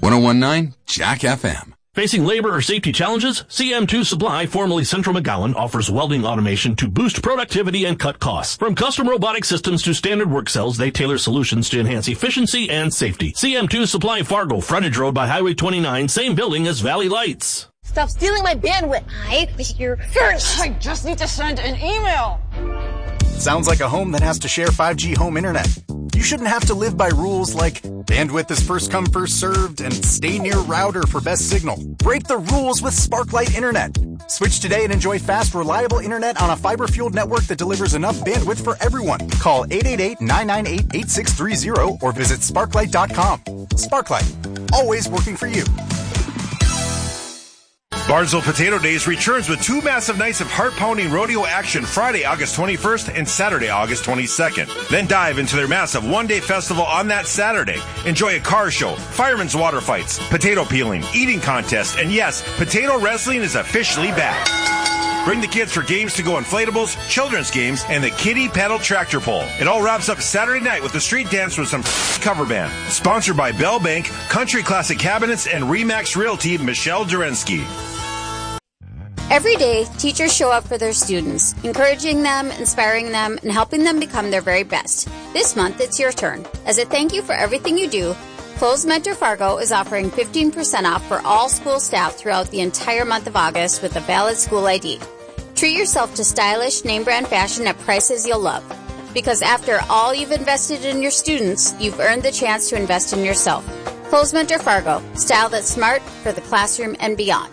1019 Jack FM. Facing labor or safety challenges? CM2 Supply, formerly Central McGowan, offers welding automation to boost productivity and cut costs. From custom robotic systems to standard work cells, they tailor solutions to enhance efficiency and safety. CM2 Supply, Fargo, frontage road by Highway 29, same building as Valley Lights. Stop stealing my bandwidth. I was here first. I just need to send an email. Sounds like a home that has to share 5G home internet. You shouldn't have to live by rules like bandwidth is first come, first served, and stay near router for best signal. Break the rules with Sparklight Internet. Switch today and enjoy fast, reliable internet on a fiber-fueled network that delivers enough bandwidth for everyone. Call 888-998-8630 or visit sparklight.com. Sparklight, always working for you. Barnesville Potato Days returns with 2 massive nights of heart-pounding rodeo action Friday, August 21st and Saturday, August 22nd. Then dive into their massive one-day festival on that Saturday. Enjoy a car show, firemen's water fights, potato peeling, eating contest, and yes, potato wrestling is officially back. Bring the kids for games to go inflatables, children's games, and the kiddie paddle tractor pull. It all wraps up Saturday night with a street dance with some cover band. Sponsored by Bell Bank, Country Classic Cabinets, and Remax Realty, Michelle Durensky. Every day, teachers show up for their students, encouraging them, inspiring them, and helping them become their very best. This month, it's your turn. As a thank you for everything you do, Kohl's Mentor Fargo is offering 15% off for all school staff throughout the entire month of August with a valid school ID. Treat yourself to stylish, name-brand fashion at prices you'll love. Because after all you've invested in your students, you've earned the chance to invest in yourself. Kohl's Mentor Fargo, style that's smart for the classroom and beyond.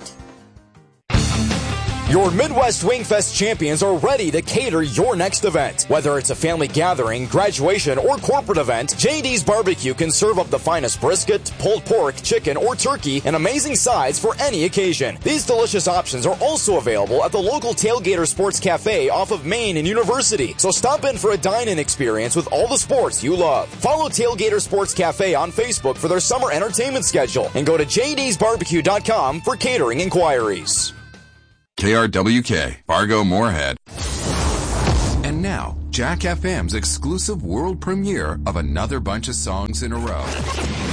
Your Midwest Wingfest champions are ready to cater your next event. Whether it's a family gathering, graduation, or corporate event, J.D.'s Barbecue can serve up the finest brisket, pulled pork, chicken, or turkey in amazing sides for any occasion. These delicious options are also available at the local Tailgater Sports Cafe off of Main and University. So stop in for a dine-in experience with all the sports you love. Follow Tailgater Sports Cafe on Facebook for their summer entertainment schedule and go to jdsbarbecue.com for catering inquiries. KRWK, Fargo Moorhead. And now, Jack FM's exclusive world premiere of Another Bunch of Songs in a Row.